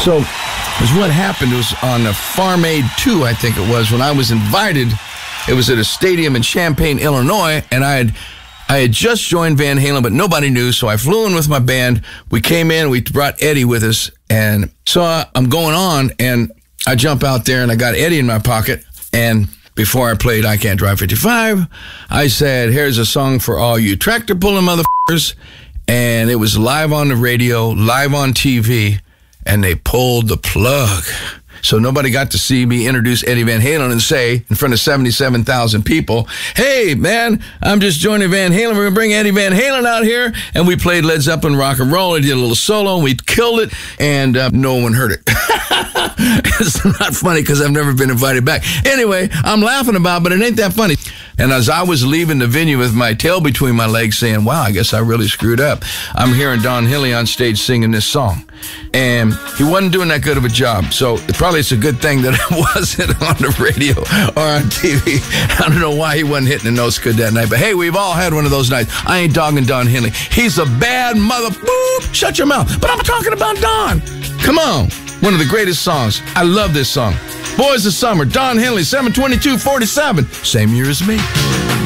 So, what happened was on the Farm Aid 2, I think it was, when I was invited. It was at a stadium in Champaign, Illinois, and I had just joined Van Halen, but nobody knew, so I flew in with my band. We came in, we brought Eddie with us, and so I'm going on, and I jump out there, and I got Eddie in my pocket, and before I played I Can't Drive 55, I said, here's a song for all you tractor-pulling motherfuckers, and it was live on the radio, live on TV, and they pulled the plug. So nobody got to see me introduce Eddie Van Halen and say, in front of 77,000 people, hey, man, I'm just joining Van Halen. We're going to bring Eddie Van Halen out here. And we played Led Zeppelin rock and roll. I did a little solo, and we killed it, and no one heard it. It's not funny because I've never been invited back. Anyway, I'm laughing about it, but it ain't that funny. And as I was leaving the venue with my tail between my legs saying, wow, I guess I really screwed up, I'm hearing Don Henley on stage singing this song. And he wasn't doing that good of a job. So probably it's a good thing that I wasn't on the radio or on TV. I don't know why he wasn't hitting the notes good that night. But hey, we've all had one of those nights. I ain't dogging Don Henley. He's a bad mother. Boop, shut your mouth. But I'm talking about Don. Come on. One of the greatest songs. I love this song. Boys of Summer, Don Henley, 7/22/47. Same year as me.